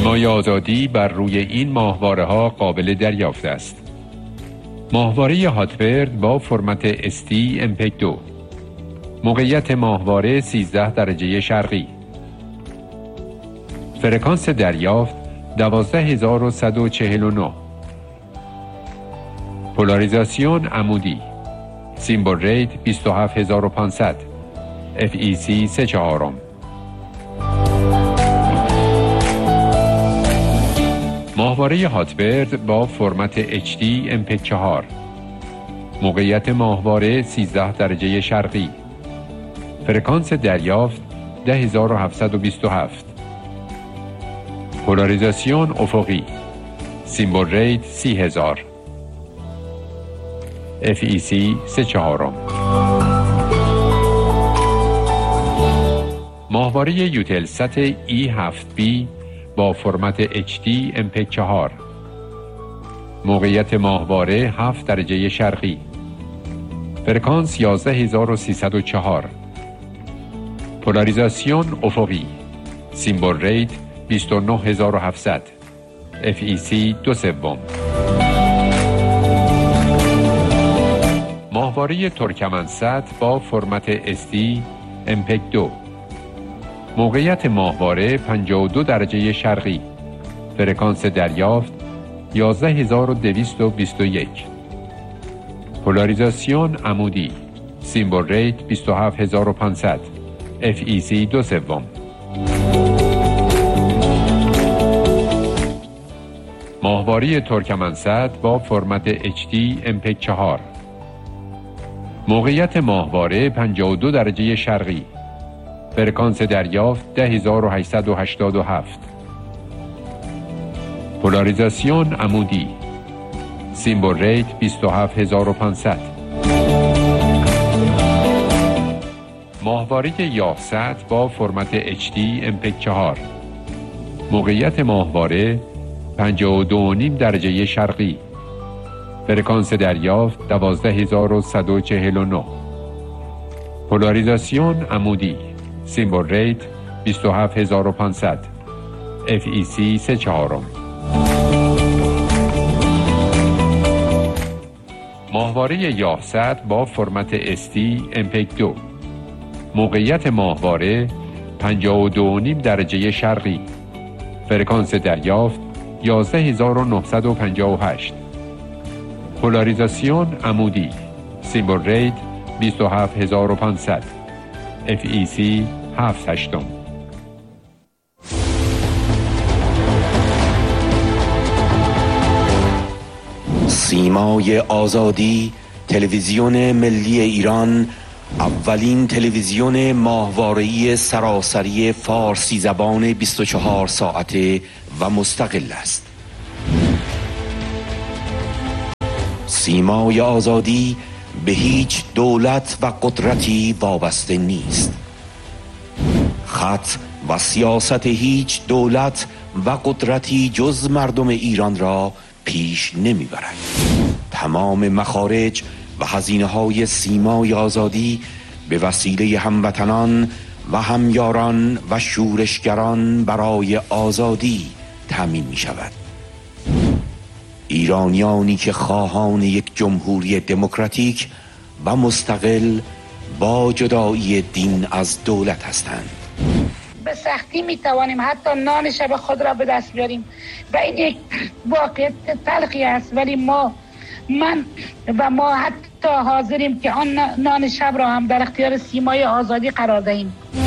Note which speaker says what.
Speaker 1: سیمای آزادی بر روی این ماهواره ها قابل دریافت است. ماهواره هاتبرد با فرمت ST MPEG 2. موقعیت ماهواره 13 درجه شرقی. فرکانس دریافت 12149. پولاریزاسیون عمودی. سیمبل ریت 27500. FEC 3/4. ماهواره هاتبرد با فرمت HD MPEG 4. موقعیت ماهواره 13 درجه شرقی. فرکانس دریافت 10727. پولاریزاسیون افقی. سیمبل ریت 30000. FEC 3/4. ماهواره یوتلست E7B با فرمت HD MPEG 4. موقعیت ماهواره 7 درجه شرقی. فرکانس 11304. پولاریزاسیون افقی. سیمبل ریت 29700. FEC 2/3. ماهواره ترکمنست با فرمت SD MPEG 2. موقعیت ماهواره 52 درجه شرقی. فرکانس دریافت 11221. پولاریزاسیون عمودی. سیمبل ریت 27500. FEC 2/3. ماهواره ترکمنست با فرمت HD MPEG 4. موقعیت ماهواره 52 درجه شرقی. فرکانس دریافت 10887. پولاریزاسیون عمودی. سیمبل ریت 27500. ماهواره یاست با فرمت HD MPEG 4. موقعیت ماهواره 52.5 درجه شرقی. فرکانس دریافت 12149. پولاریزاسیون عمودی. سیمبل ریت 27500. FEC 3/4. ماهواره یاست با فرمت ST MPEG 2. موقعیت ماهواره 52.5 درجه شرقی. فرکانس دریافت 11958. پولاریزاسیون عمودی. سیمبل ریت 27500. FEC 7/8.
Speaker 2: سیمای آزادی، تلویزیون ملی ایران، اولین تلویزیون ماهواره‌ای سراسری فارسی زبان 24 ساعته و مستقل است. سیمای آزادی به هیچ دولت و قدرتی وابسته نیست. خط و سیاست هیچ دولت و قدرتی جز مردم ایران را پیش نمیبرد. تمام مخارج و هزینه‌های سیمای آزادی به وسیله هموطنان و همیاران و شورشگران برای آزادی تامین می شود. ایرانیانی که خواهان یک جمهوری دموکراتیک و مستقل با جدایی دین از دولت هستند.
Speaker 3: به سختی می توانیم حتی نان شب خود را به دست بیاریم و این یک واقعیت تلخی است، ولی ما حتی حاضریم که آن نان شب را هم در اختیار سیمای آزادی قرار دهیم.